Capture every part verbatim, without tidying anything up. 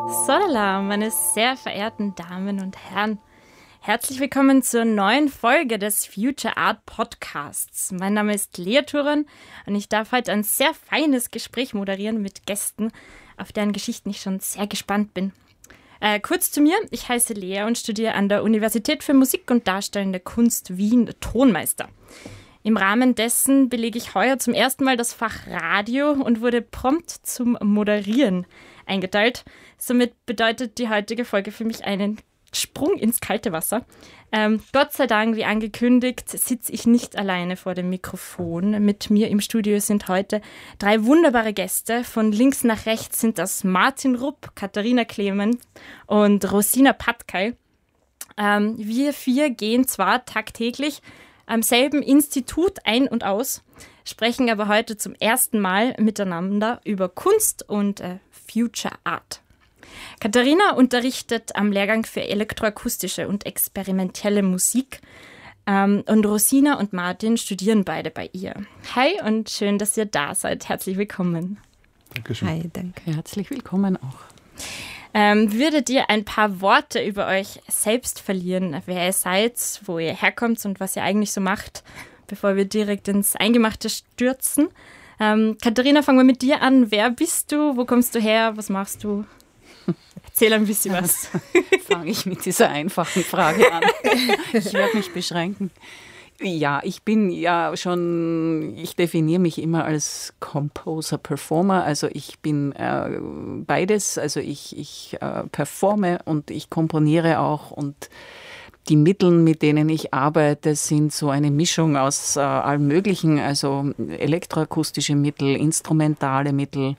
Sodala, meine sehr verehrten Damen und Herren. Herzlich willkommen zur neuen Folge des Future Art Podcasts. Mein Name ist Lea Thuren und ich darf heute ein sehr feines Gespräch moderieren mit Gästen, auf deren Geschichten ich schon sehr gespannt bin. Äh, kurz zu mir, ich heiße Lea und studiere an der Universität für Musik und Darstellende Kunst Wien Tonmeister. Im Rahmen dessen belege ich heuer zum ersten Mal das Fach Radio und wurde prompt zum Moderieren eingeteilt. Somit bedeutet die heutige Folge für mich einen Sprung ins kalte Wasser. Ähm, Gott sei Dank, wie angekündigt, sitze ich nicht alleine vor dem Mikrofon. Mit mir im Studio sind heute drei wunderbare Gäste. Von links nach rechts sind das Martin Rupp, Katharina Clement und Rosina Patkay. Ähm, wir vier gehen zwar tagtäglich am selben Institut ein und aus, sprechen aber heute zum ersten Mal miteinander über Kunst und äh, Future Art. Katharina unterrichtet am Lehrgang für elektroakustische und experimentelle Musik ähm, und Rosina und Martin studieren beide bei ihr. Hi und schön, dass ihr da seid. Herzlich willkommen. Dankeschön. Hi, danke. Herzlich willkommen auch. Ähm, würdet ihr ein paar Worte über euch selbst verlieren, wer ihr seid, wo ihr herkommt und was ihr eigentlich so macht, bevor wir direkt ins Eingemachte stürzen? Ähm, Katharina, fangen wir mit dir an. Wer bist du? Wo kommst du her? Was machst du? Erzähl ein bisschen was. Fange ich mit dieser einfachen Frage an. Ich werde mich beschränken. Ja, ich bin ja schon, ich definiere mich immer als Composer, Performer. Also ich bin äh, beides. Also ich, ich äh, performe und ich komponiere auch. Und die Mittel, mit denen ich arbeite, sind so eine Mischung aus äh, allem Möglichen. Also elektroakustische Mittel, instrumentale Mittel.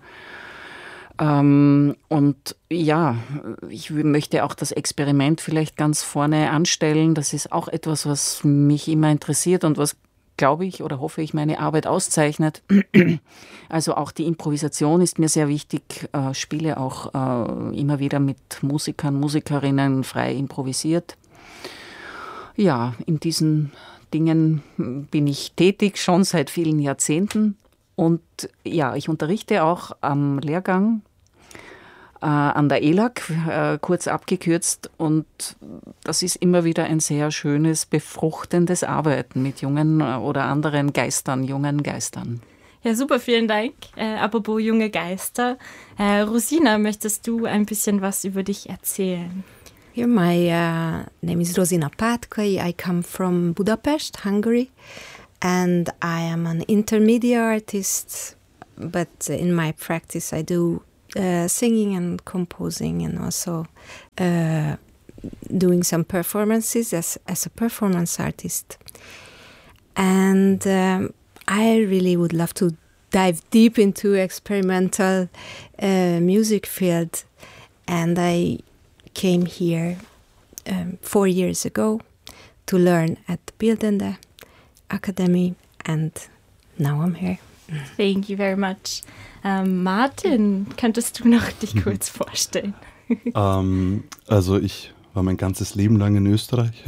Ähm, und ja, ich möchte auch das Experiment vielleicht ganz vorne anstellen. Das ist auch etwas, was mich immer interessiert und was, glaube ich oder hoffe ich, meine Arbeit auszeichnet. Also auch die Improvisation ist mir sehr wichtig. Äh, spiele auch äh, immer wieder mit Musikern, Musikerinnen frei improvisiert. Ja, in diesen Dingen bin ich tätig, schon seit vielen Jahrzehnten. Und ja, ich unterrichte auch am Lehrgang äh, an der E L A G, äh, kurz abgekürzt. Und das ist immer wieder ein sehr schönes, befruchtendes Arbeiten mit jungen oder anderen Geistern, jungen Geistern. Ja, super, vielen Dank. Äh, apropos junge Geister. Äh, Rosina, möchtest du ein bisschen was über dich erzählen? Yeah, my uh, name is Rosina Patkay. I come from Budapest, Hungary. And I am an intermediate artist, but in my practice I do uh, singing and composing and also uh, doing some performances as, as a performance artist. And um, I really would love to dive deep into experimental uh, music field. And I came here um, four years ago to learn at the Bildende Academy, and now I'm here. Thank you very much. Ähm, Martin, könntest du noch dich kurz vorstellen? ähm, also ich war mein ganzes Leben lang in Österreich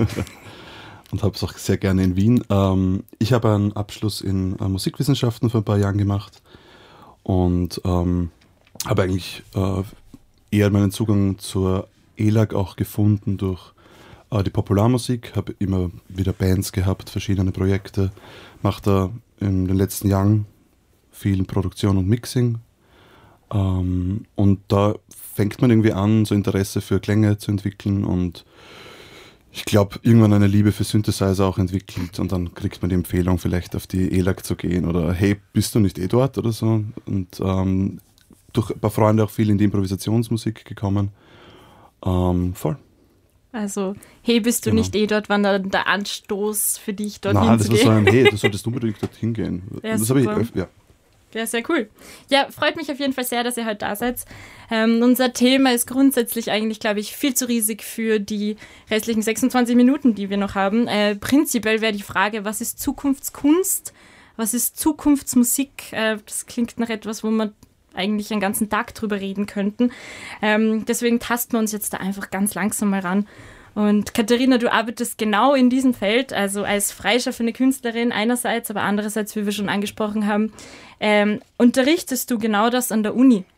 und habe es auch sehr gerne in Wien. Ähm, ich habe einen Abschluss in äh, Musikwissenschaften vor ein paar Jahren gemacht und ähm, habe eigentlich äh, eher meinen Zugang zur E L A G auch gefunden durch die Popularmusik, habe immer wieder Bands gehabt, verschiedene Projekte, mache da in den letzten Jahren viel Produktion und Mixing. Ähm, und da fängt man irgendwie an, so Interesse für Klänge zu entwickeln und ich glaube, irgendwann eine Liebe für Synthesizer auch entwickelt und dann kriegt man die Empfehlung, vielleicht auf die E L A G zu gehen oder hey, bist du nicht eh dort oder so? Und ähm, durch ein paar Freunde auch viel in die Improvisationsmusik gekommen. Ähm, voll. Also, hey, bist du genau. nicht eh dort, wann dann der Anstoß für dich dorthin Nein, zu gehen? Nein, das war so ein, hey, du solltest unbedingt dorthin gehen. Ja, das habe ich, ja. Ja, sehr cool. Ja, freut mich auf jeden Fall sehr, dass ihr heute da seid. Ähm, unser Thema ist grundsätzlich eigentlich, glaube ich, viel zu riesig für die restlichen sechsundzwanzig Minuten, die wir noch haben. Äh, prinzipiell wäre die Frage, was ist Zukunftskunst? Was ist Zukunftsmusik? Äh, das klingt nach etwas, wo man eigentlich einen ganzen Tag drüber reden könnten. Ähm, deswegen tasten wir uns jetzt da einfach ganz langsam mal ran. Und Katharina, du arbeitest genau in diesem Feld, also als freischaffende Künstlerin einerseits, aber andererseits, wie wir schon angesprochen haben, ähm, unterrichtest du genau das an der Uni.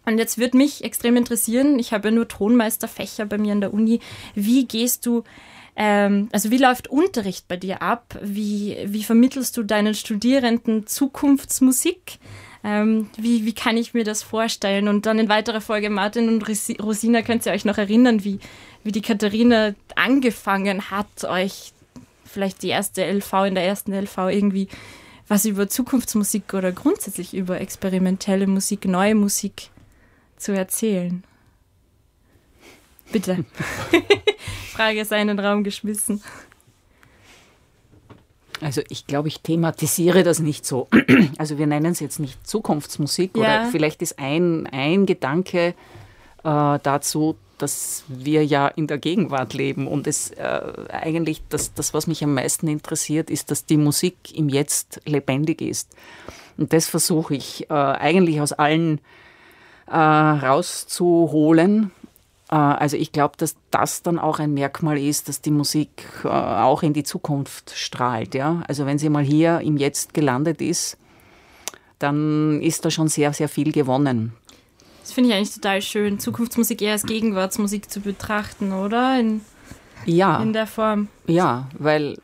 Und jetzt würde mich extrem interessieren, ich habe ja nur Tonmeisterfächer bei mir an der Uni, wie gehst du, ähm, also wie läuft Unterricht bei dir ab? Wie, wie vermittelst du deinen Studierenden Zukunftsmusik? Ähm, wie, wie kann ich mir das vorstellen? Und dann in weiterer Folge, Martin und Rosina, könnt ihr euch noch erinnern, wie, wie die Katharina angefangen hat, euch vielleicht die erste L V, in der ersten L V irgendwie was über Zukunftsmusik oder grundsätzlich über experimentelle Musik, neue Musik zu erzählen. Bitte. Frage ist in den Raum geschmissen. Also ich glaube, ich thematisiere das nicht so. Also wir nennen es jetzt nicht Zukunftsmusik, ja. Oder vielleicht ist ein, ein Gedanke äh, dazu, dass wir ja in der Gegenwart leben und es äh, eigentlich, das, das, was mich am meisten interessiert, ist, dass die Musik im Jetzt lebendig ist. Und das versuche ich äh, eigentlich aus allen äh, rauszuholen. Äh, also ich glaube, dass das dann auch ein Merkmal ist, dass die Musik äh, auch in die Zukunft strahlt. Ja? Also wenn sie mal hier im Jetzt gelandet ist, dann ist da schon sehr, sehr viel gewonnen. Das finde ich eigentlich total schön, Zukunftsmusik eher als Gegenwartsmusik zu betrachten, oder? In, ja. In der Form. Ja, weil,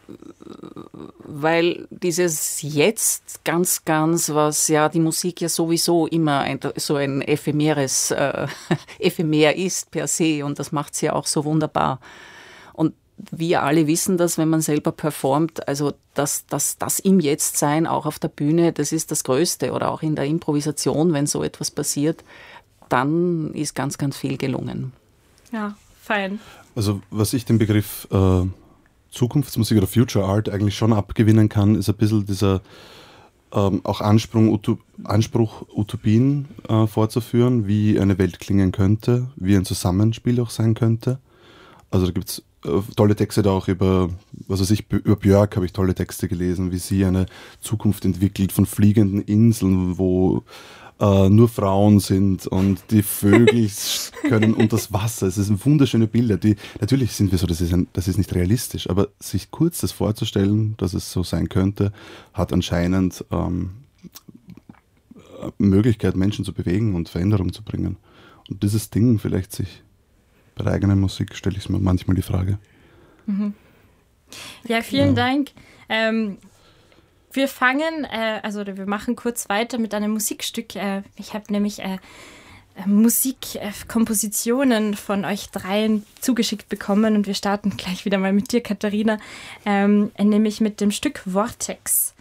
weil dieses Jetzt ganz, ganz, was ja die Musik ja sowieso immer ein, so ein ephemeres, äh, ephemer ist per se und das macht es ja auch so wunderbar. Und wir alle wissen das, wenn man selber performt, also das, das, das im Jetzt-Sein, auch auf der Bühne, das ist das Größte oder auch in der Improvisation, wenn so etwas passiert, dann ist ganz, ganz viel gelungen. Ja, fein. Also was ich den Begriff äh, Zukunftsmusik oder Future Art eigentlich schon abgewinnen kann, ist ein bisschen dieser ähm, auch Anspruch, Uto- Anspruch Utopien äh, vorzuführen, wie eine Welt klingen könnte, wie ein Zusammenspiel auch sein könnte. Also da gibt es äh, tolle Texte da auch über, was weiß ich, über Björk habe ich tolle Texte gelesen, wie sie eine Zukunft entwickelt von fliegenden Inseln, wo Uh, nur Frauen sind und die Vögel können unter das Wasser. Es sind wunderschöne Bilder. Die, natürlich sind wir so, das ist, ein, das ist nicht realistisch, aber sich kurz das vorzustellen, dass es so sein könnte, hat anscheinend ähm, Möglichkeit, Menschen zu bewegen und Veränderung zu bringen. Und dieses Ding vielleicht sich bei der eigenen Musik, stelle ich mir manchmal die Frage. Mhm. Ja, vielen ja. Dank. Ähm, Wir fangen, äh, also wir machen kurz weiter mit einem Musikstück. Äh, ich habe nämlich äh, Musikkompositionen äh, von euch dreien zugeschickt bekommen und wir starten gleich wieder mal mit dir, Katharina, ähm, nämlich mit dem Stück Vortex.